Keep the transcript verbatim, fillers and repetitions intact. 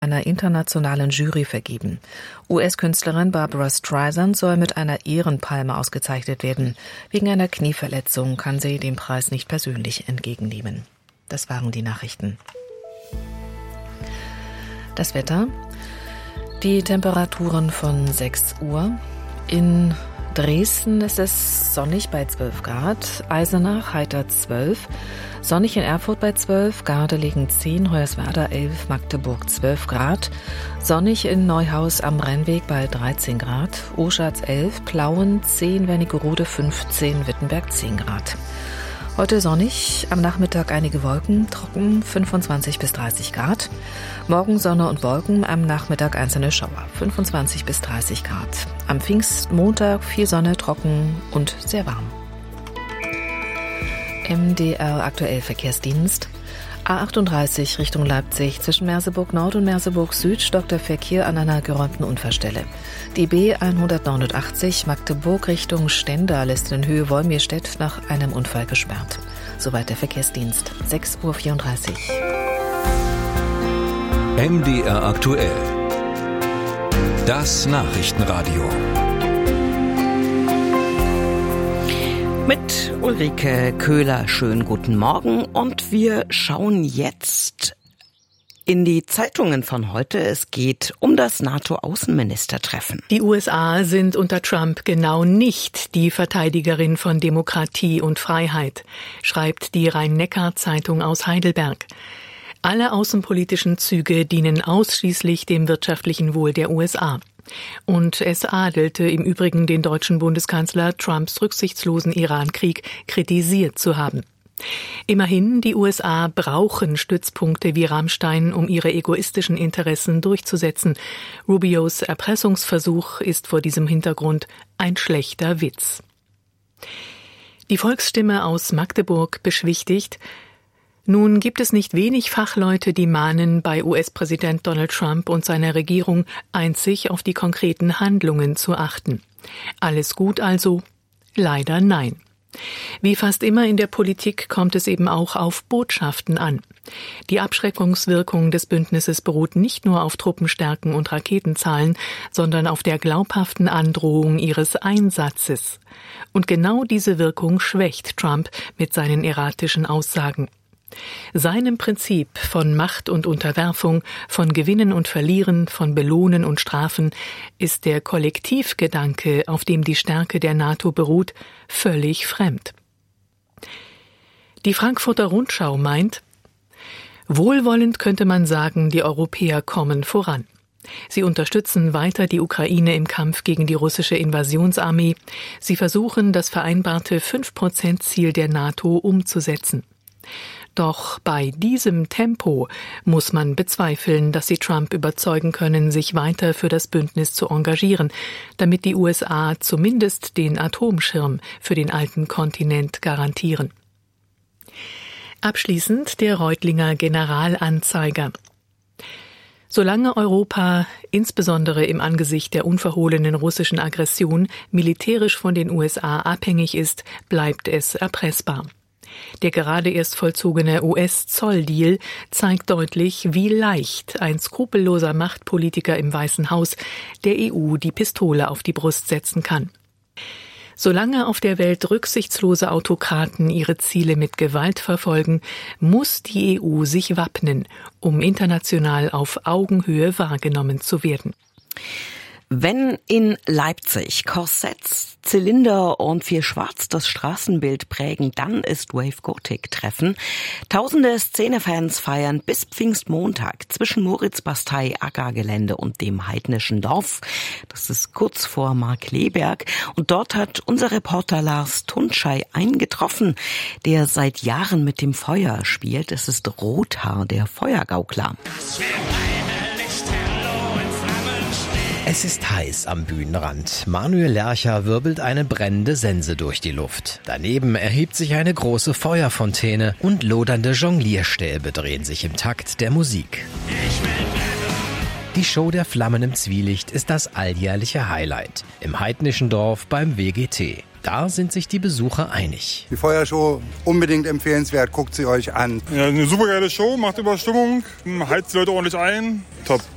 einer internationalen Jury vergeben. U S-Künstlerin Barbra Streisand soll mit einer Ehrenpalme ausgezeichnet werden. Wegen einer Knieverletzung kann sie den Preis nicht persönlich entgegennehmen. Das waren die Nachrichten. Das Wetter. Die Temperaturen von sechs Uhr. In Dresden ist es sonnig bei zwölf Grad, Eisenach heiter zwölf, sonnig in Erfurt bei zwölf, Gardelegen zehn, Hoyerswerda elf, Magdeburg zwölf Grad, sonnig in Neuhaus am Rennweg bei dreizehn Grad, Oschatz elf, Plauen zehn, Wernigerode fünfzehn, Wittenberg zehn Grad. Heute sonnig, am Nachmittag einige Wolken, trocken fünfundzwanzig bis dreißig Grad. Morgen Sonne und Wolken, am Nachmittag einzelne Schauer, fünfundzwanzig bis dreißig Grad. Am Pfingstmontag viel Sonne, trocken und sehr warm. M D R aktuell Verkehrsdienst. A achtunddreißig Richtung Leipzig zwischen Merseburg Nord und Merseburg Süd stockt der Verkehr an einer geräumten Unfallstelle. Die B hundertneunundachtzig Magdeburg Richtung Stendal ist in Höhe Wolmirstedt nach einem Unfall gesperrt. Soweit der Verkehrsdienst. sechs Uhr vierunddreißig. M D R aktuell. Das Nachrichtenradio. Mit Ulrike Köhler, schönen guten Morgen, und wir schauen jetzt in die Zeitungen von heute. Es geht um das NATO-Außenministertreffen. Die U S A sind unter Trump genau nicht die Verteidigerin von Demokratie und Freiheit, schreibt die Rhein-Neckar-Zeitung aus Heidelberg. Alle außenpolitischen Züge dienen ausschließlich dem wirtschaftlichen Wohl der U S A. Und es adelte im Übrigen den deutschen Bundeskanzler, Trumps rücksichtslosen Irankrieg kritisiert zu haben. Immerhin, die U S A brauchen Stützpunkte wie Ramstein, um ihre egoistischen Interessen durchzusetzen. Rubios Erpressungsversuch ist vor diesem Hintergrund ein schlechter Witz. Die Volksstimme aus Magdeburg beschwichtigt: Nun gibt es nicht wenig Fachleute, die mahnen, bei U S-Präsident Donald Trump und seiner Regierung einzig auf die konkreten Handlungen zu achten. Alles gut also? Leider nein. Wie fast immer in der Politik kommt es eben auch auf Botschaften an. Die Abschreckungswirkung des Bündnisses beruht nicht nur auf Truppenstärken und Raketenzahlen, sondern auf der glaubhaften Androhung ihres Einsatzes. Und genau diese Wirkung schwächt Trump mit seinen erratischen Aussagen. Seinem Prinzip von Macht und Unterwerfung, von Gewinnen und Verlieren, von Belohnen und Strafen ist der Kollektivgedanke, auf dem die Stärke der NATO beruht, völlig fremd. Die Frankfurter Rundschau meint: Wohlwollend könnte man sagen, die Europäer kommen voran. Sie unterstützen weiter die Ukraine im Kampf gegen die russische Invasionsarmee. Sie versuchen, das vereinbarte fünf Prozent Ziel der NATO umzusetzen. Doch bei diesem Tempo muss man bezweifeln, dass sie Trump überzeugen können, sich weiter für das Bündnis zu engagieren, damit die U S A zumindest den Atomschirm für den alten Kontinent garantieren. Abschließend der Reutlinger Generalanzeiger. Solange Europa, insbesondere im Angesicht der unverhohlenen russischen Aggression, militärisch von den U S A abhängig ist, bleibt es erpressbar. Der gerade erst vollzogene U S-Zolldeal zeigt deutlich, wie leicht ein skrupelloser Machtpolitiker im Weißen Haus der E U die Pistole auf die Brust setzen kann. Solange auf der Welt rücksichtslose Autokraten ihre Ziele mit Gewalt verfolgen, muss die E U sich wappnen, um international auf Augenhöhe wahrgenommen zu werden. Wenn in Leipzig Korsetts, Zylinder und viel Schwarz das Straßenbild prägen, dann ist Wave Gothic Treffen. Tausende Szenefans feiern bis Pfingstmontag zwischen Moritzbastei, Aggergelände und dem heidnischen Dorf. Das ist kurz vor Markkleeberg. Und dort hat unser Reporter Lars Tunschei eingetroffen, der seit Jahren mit dem Feuer spielt. Es ist Rothaar, der Feuergaukler. Es ist heiß am Bühnenrand. Manuel Lercher wirbelt eine brennende Sense durch die Luft. Daneben erhebt sich eine große Feuerfontäne und lodernde Jonglierstäbe drehen sich im Takt der Musik. Die Show der Flammen im Zwielicht ist das alljährliche Highlight im heidnischen Dorf beim W G T. Da sind sich die Besucher einig. Die Feuershow unbedingt empfehlenswert, guckt sie euch an. Ja, eine super geile Show, macht Überstimmung, heizt die Leute ordentlich ein, top.